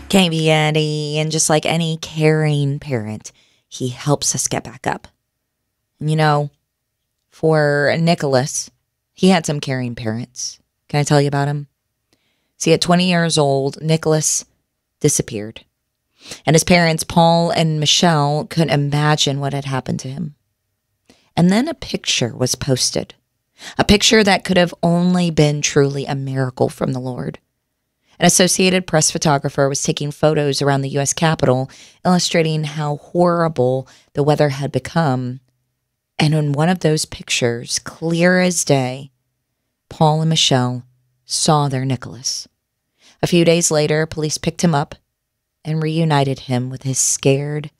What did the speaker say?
Can't be Eddie. And just like any caring parent, he helps us get back up. And for Nicholas, he had some caring parents. Can I tell you about him? See, at 20 years old, Nicholas disappeared. And his parents, Paul and Michelle, couldn't imagine what had happened to him. And then a picture was posted. A picture that could have only been truly a miracle from the Lord. An Associated Press photographer was taking photos around the U.S. Capitol, illustrating how horrible the weather had become. And in one of those pictures, clear as day, Paul and Michelle saw their Nicholas. A few days later, police picked him up and reunited him with his scared